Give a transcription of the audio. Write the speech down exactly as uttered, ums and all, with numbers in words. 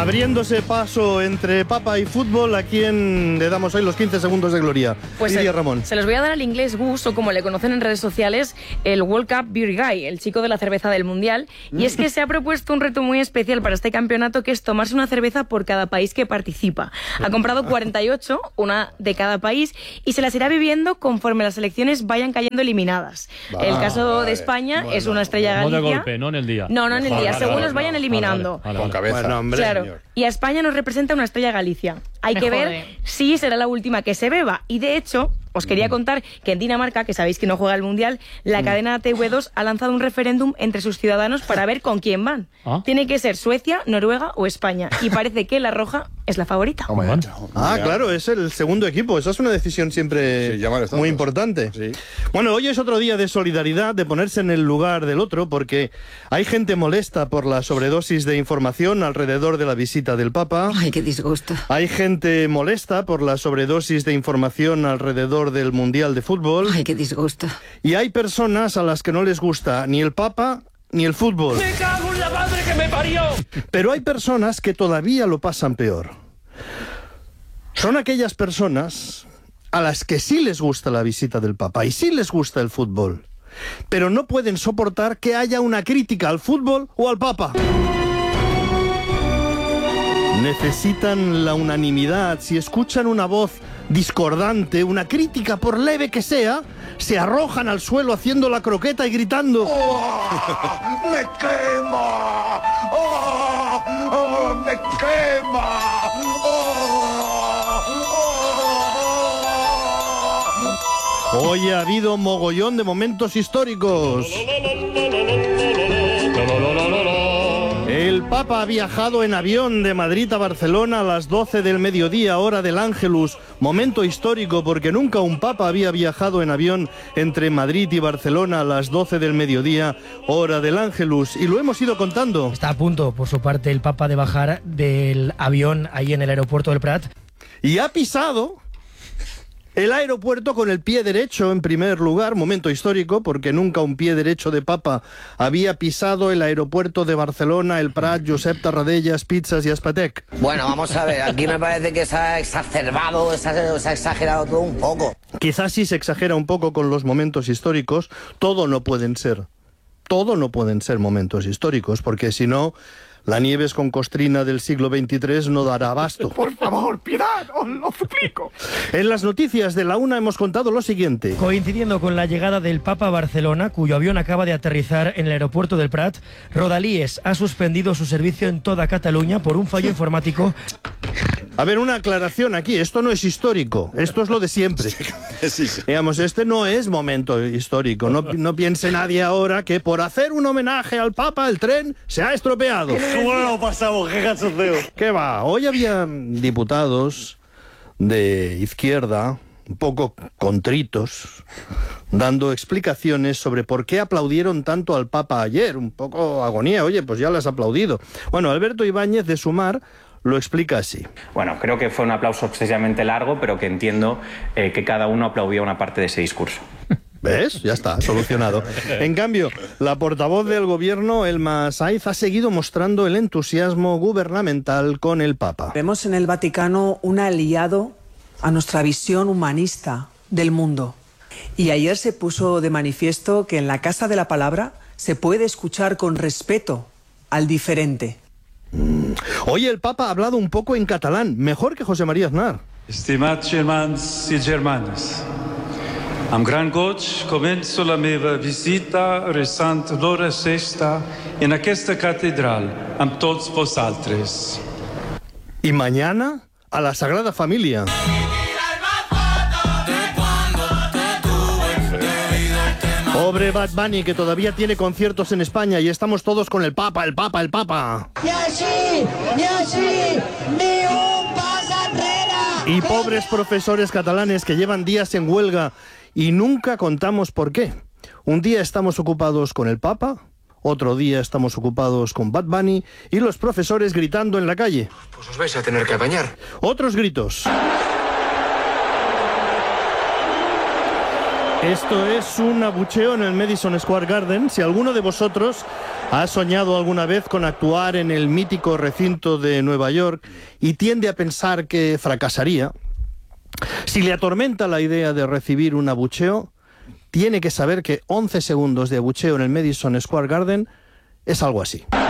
Abriéndose paso entre papa y fútbol, ¿a quién le damos hoy los quince segundos de gloria? Pues Lidia se, Ramón. Se los voy a dar al inglés Gus, o como le conocen en redes sociales, el World Cup Beer Guy, el chico de la cerveza del Mundial. Y es que se ha propuesto un reto muy especial para este campeonato, que es tomarse una cerveza por cada país que participa. Ha comprado cuarenta y ocho, una de cada país, y se las irá bebiendo conforme las selecciones vayan cayendo eliminadas. Va, el caso vale, de España bueno, es una Estrella No Galicia. de golpe, no en el día. No, no en el día, Vale, según vale, los vayan vale, eliminando. Vale, vale, Con vale. cabeza. Bueno, hombre, Claro. señor. Y a España nos representa una Estrella Galicia. Hay Me que ver jode. si será la última que se beba. Y de hecho, os quería contar que en Dinamarca, que sabéis que no juega el Mundial, la cadena T V dos ha lanzado un referéndum entre sus ciudadanos para ver con quién van. ¿Ah? Tiene que ser Suecia, Noruega o España. Y parece que la roja es la favorita. Toma ya, Bueno. chao. Ah, Ya. claro, es el segundo equipo. Esa es una decisión siempre Sí, llamar a estos muy dos. importante. Sí. Bueno, hoy es otro día de solidaridad, de ponerse en el lugar del otro, porque hay gente molesta por la sobredosis de información alrededor de la visita del Papa. Ay, qué disgusto. Hay gente molesta por la sobredosis de información alrededor del Mundial de Fútbol. Ay, qué disgusto. Y hay personas a las que no les gusta ni el Papa ni el fútbol. ¡Me cago en la madre que me parió! Pero hay personas que todavía lo pasan peor. Son aquellas personas a las que sí les gusta la visita del Papa y sí les gusta el fútbol, pero no pueden soportar que haya una crítica al fútbol o al Papa. Necesitan la unanimidad. Si escuchan una voz discordante, una crítica por leve que sea, se arrojan al suelo haciendo la croqueta y gritando: ¡Oh! ¡Me quema! ¡Oh! ¡Oh! ¡Me quema! ¡Oh! ¡Oh! Hoy ha habido mogollón de momentos históricos. El Papa ha viajado en avión de Madrid a Barcelona a las doce del mediodía, hora del Ángelus. Momento histórico porque nunca un Papa había viajado en avión entre Madrid y Barcelona a las doce del mediodía, hora del Ángelus. Y lo hemos ido contando. Está a punto, por su parte, el Papa de bajar del avión ahí en el aeropuerto del Prat. Y ha pisado el aeropuerto con el pie derecho en primer lugar, momento histórico, porque nunca un pie derecho de Papa había pisado el aeropuerto de Barcelona, el Prat, Josep Tarradellas, Pizzas y Aspatec. Bueno, vamos a ver, aquí me parece que se ha exacerbado, se ha, se ha exagerado todo un poco. Quizás sí se exagera un poco con los momentos históricos, todo no pueden ser, todo no pueden ser momentos históricos, porque si no, la Nieves con costrina del siglo veintitrés no dará abasto. Por favor, piedad, os lo suplico. En las noticias de la una hemos contado lo siguiente. Coincidiendo con la llegada del Papa a Barcelona, cuyo avión acaba de aterrizar en el aeropuerto del Prat, Rodalies ha suspendido su servicio en toda Cataluña por un fallo informático. A ver, una aclaración aquí, esto no es histórico, esto es lo de siempre. Sí, sí. Digamos, este no es momento histórico, no, no piense nadie ahora que por hacer un homenaje al Papa el tren se ha estropeado. ¿Cómo lo pasamos? ¡Qué cachondeo! ¿Qué va? Hoy había diputados de izquierda, un poco contritos, dando explicaciones sobre por qué aplaudieron tanto al Papa ayer, un poco agonía, oye, pues ya les has aplaudido. Bueno, Alberto Ibáñez de Sumar lo explica así. Bueno, creo que fue un aplauso excesivamente largo, pero que entiendo eh, que cada uno aplaudía una parte de ese discurso. ¿Ves? Ya está, solucionado. En cambio, la portavoz del gobierno, Elma Saiz, ha seguido mostrando el entusiasmo gubernamental con el Papa. Vemos en el Vaticano un aliado a nuestra visión humanista del mundo. Y ayer se puso de manifiesto que en la Casa de la Palabra se puede escuchar con respeto al diferente. Mm. Hoy el Papa ha hablado un poco en catalán, mejor que José María Aznar. Estimats germans i germanes, amb gran goig començo la meva visita resant l'hora sexta en aquesta catedral amb tots vosaltres. Y mañana a la Sagrada Familia. Pobre Bad Bunny, que todavía tiene conciertos en España y estamos todos con el Papa, el Papa, el Papa. Y así, y así, ni un paso enrere. Y pobres profesores catalanes que llevan días en huelga y nunca contamos por qué. Un día estamos ocupados con el Papa, otro día estamos ocupados con Bad Bunny y los profesores gritando en la calle. Pues os vais a tener que apañar. Otros gritos. Esto es un abucheo en el Madison Square Garden. Si alguno de vosotros ha soñado alguna vez con actuar en el mítico recinto de Nueva York y tiende a pensar que fracasaría, si le atormenta la idea de recibir un abucheo, tiene que saber que once segundos de abucheo en el Madison Square Garden es algo así.